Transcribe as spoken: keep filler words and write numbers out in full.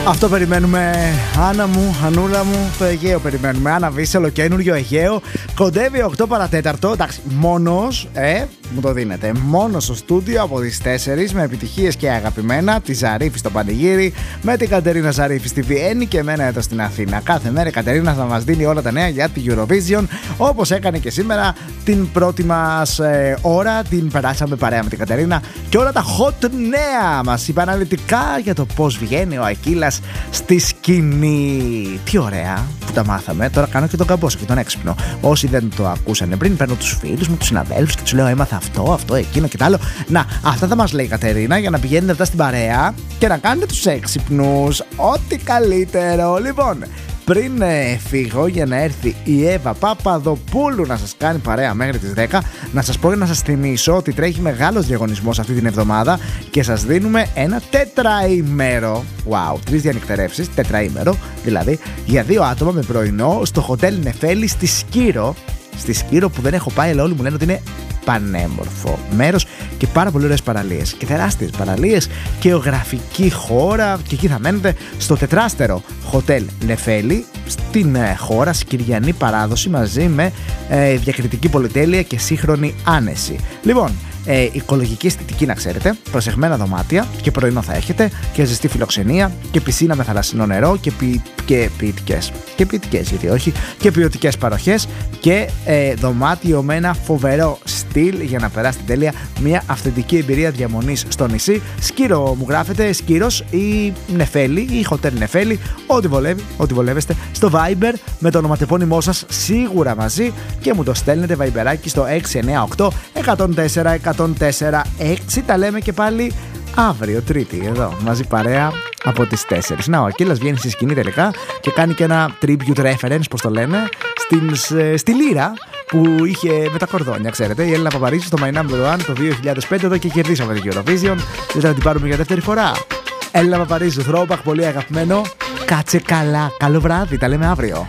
Αυτό περιμένουμε, Άννα μου, Ανούλα μου, το Αιγαίο περιμένουμε. Άννα Βίσελο, καινούριο Αιγαίο. Κοντεύει οκτώ παρατέταρτο. Εντάξει, μόνος, ε, μου το δίνετε. Μόνος στο στούντιο από τις τέσσερις με επιτυχίες και αγαπημένα. Τη Ζαρίφη στο Πανηγύρι, με την Κατερίνα Ζαρίφη στη Βιέννη και εμένα εδώ στην Αθήνα. Κάθε μέρα η Κατερίνα θα μας δίνει όλα τα νέα για τη Eurovision. Όπως έκανε και σήμερα την πρώτη μας ε, ώρα. Την περάσαμε παρέα με την Κατερίνα και όλα τα hot νέα μας είπε αναλυτικά για το πώς βγαίνει ο Ακύλας στη σκηνή. Τι ωραία που τα μάθαμε. Τώρα κάνω και τον καμπόσο και τον έξυπνο. Όσοι δεν το ακούσανε πριν, παίρνω τους φίλους μου, τους συναδέλφους και τους λέω: έμαθα αυτό, αυτό, εκείνο και τ' άλλο. Να, αυτά θα μας λέει η Κατερίνα για να πηγαίνετε αυτά στην παρέα και να κάνετε τους έξυπνους. Ό,τι καλύτερο. Λοιπόν, πριν ε, φύγω για να έρθει η Εύα Παπαδοπούλου να σας κάνει παρέα μέχρι τις δέκα, να σας πω και να σας θυμίσω ότι τρέχει μεγάλος διαγωνισμός αυτή την εβδομάδα και σας δίνουμε ένα τετραήμερο. Wow, τρεις διανυκτερεύσεις, τετραήμερο δηλαδή, για δύο άτομα με πρωινό στο Χοτέλ Νεφέλη στη Σκύρο. Στη Σκύρο που δεν έχω πάει, αλλά όλοι μου λένε ότι είναι πανέμορφο μέρος και πάρα πολύ ωραίες παραλίες και τεράστιες παραλίες και γεωγραφική χώρα, και εκεί θα μένετε στο τετράστερο Χοτέλ Νεφέλη στην ε, χώρα, σκυριανή παράδοση μαζί με ε, διακριτική πολυτέλεια και σύγχρονη άνεση. Λοιπόν, ε, οικολογική αισθητική να ξέρετε, προσεχμένα δωμάτια και πρωινό θα έχετε και ζεστή φιλοξενία και πισίνα με θαλασσινό νερό και, ποι, και ποιητικές και ποιητικές γιατί όχι και ποιοτικές παροχές και ε, δωμάτιο με ένα φοβερό στυλ για να περάσετε τέλεια μια αυθεντική εμπειρία διαμονής στο νησί. Σκύρο μου γράφετε, Σκύρος ή Νεφέλη ή Χοτέλ Νεφέλη, ό,τι βολεύει, ό,τι βολεύεστε, στο Viber με το ονοματεπώνυμό σας σίγουρα μαζί και μου το στέλνετε Viberάκι στο έξι εννιά οκτώ εκατόν τέσσερα εκατόν τέσσερα έξι. Τα λέμε και πάλι αύριο Τρίτη εδώ μαζί παρέα από τις τέσσερις. Να, ο Ακύλας βγαίνει στη σκηνή τελικά και κάνει και ένα tribute reference, πώς το λένε, στην, στη λύρα που είχε με τα κορδόνια, ξέρετε. Η Έλληνα Παπαρίζου στο My Number One το δύο χιλιάδες πέντε εδώ και κερδίσαμε την Eurovision. Δεν θα την πάρουμε για δεύτερη φορά. Έλληνα Παπαρίζου, throwback πολύ αγαπημένο. Κάτσε καλά. Καλό βράδυ. Τα λέμε αύριο.